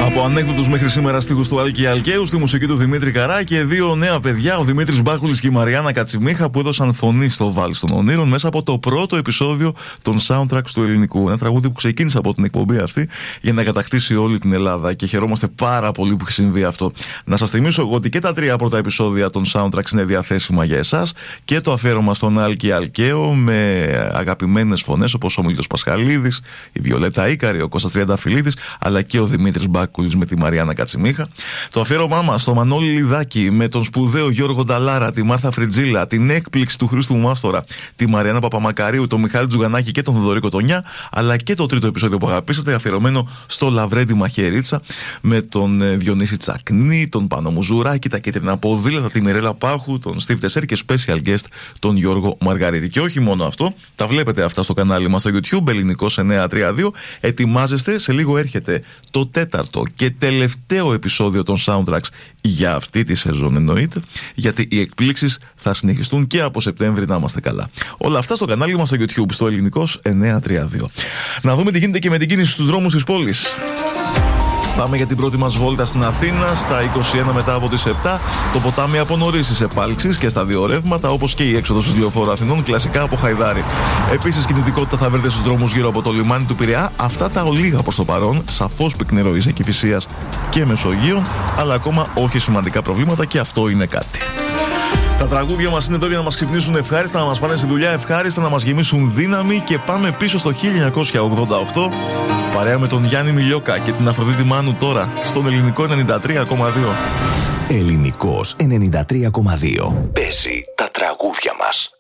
Από ανέκδοτους μέχρι σήμερα στίχους του Άλκη Αλκαίου, στη μουσική του Δημήτρη Καρά και δύο νέα παιδιά, ο Δημήτρης Μπάκουλης και η Μαριάννα Κατσιμίχα, που έδωσαν φωνή στο Βάλς των Ονείρων μέσα από το πρώτο επεισόδιο των soundtracks του ελληνικού. Ένα τραγούδι που ξεκίνησε από την εκπομπή αυτή για να κατακτήσει όλη την Ελλάδα και χαιρόμαστε πάρα πολύ που έχει συμβεί αυτό. Να σας θυμίσω εγώ ότι και τα τρία πρώτα επεισόδια των soundtracks είναι διαθέσιμα για εσάς και το αφιέρωμα στον Άλκη Αλκαίο με αγαπημένες φωνές όπως ο Μίλτος Πασχαλίδης, η Βιολέτα Ίκαρη, ο Κώστας Τριανταφυλλίδης, αλλά και ο Δημήτρης Μπάκουλης με τη Μαριάννα Κατσιμίχα. Το αφιέρωμά μας στο Μανώλη Λιδάκη με τον σπουδαίο Γιώργο Νταλάρα, τη Μάρθα Φριτζίλα, την έκπληξη του Χρήστου Μάστορα, τη Μαριάννα Παπαμακαρίου, τον Μιχάλη Τζουγανάκη και τον Θοδωρή Κοτονιά, αλλά και το τρίτο επεισόδιο που αγαπήσατε, αφιερωμένο στο Λαβρέντι Μαχαιρίτσα με τον Διονύση Τσακνή, τον Πάνο Μουζουράκη, τα κίτρινα ποδήλατα, τη Μιρέλα Πάχου, τον Στίβ Τεσέρ και special guest τον Γιώργο Μαργαρίδη. Και όχι μόνο αυτό, τα βλέπετε αυτά στο κανάλι μας στο YouTube, Ελληνικός 932. Ετοιμάζεστε, σε λίγο έρχεται το τέταρτο και τελευταίο επεισόδιο των soundtracks για αυτή τη σεζόν, εννοείται, γιατί οι εκπλήξεις θα συνεχιστούν και από Σεπτέμβρη, να είμαστε καλά. Όλα αυτά στο κανάλι μας στο YouTube, στο Ελληνικός 932. Να δούμε τι γίνεται και με την κίνηση στους δρόμους της πόλης. Πάμε για την πρώτη μας βόλτα στην Αθήνα, στα 21 μετά από τις 7. Το ποτάμι από νωρίς της επάλξης και στα δύο ρεύματα, όπως και η έξοδος στους Λεωφόρου Αθηνών, κλασικά από Χαϊδάρη. Επίσης, κινητικότητα θα βρείτε στους δρόμους γύρω από το λιμάνι του Πειραιά. Αυτά τα ολίγα προς το παρόν. Σαφώς πυκνή σε Κηφισίας και Μεσογείων, αλλά ακόμα όχι σημαντικά προβλήματα και αυτό είναι κάτι. Τα τραγούδια μας είναι τώρα για να μας ξυπνήσουν ευχάριστα, να μας πάνε στη δουλειά ευχάριστα, να μας γεμίσουν δύναμη και πάμε πίσω στο 1988 παρέα με τον Γιάννη Μιλιόκα και την Αφροδίτη Μάνου τώρα στον Ελληνικό 93,2. Ελληνικός 93,2. Παίζει τα τραγούδια μας.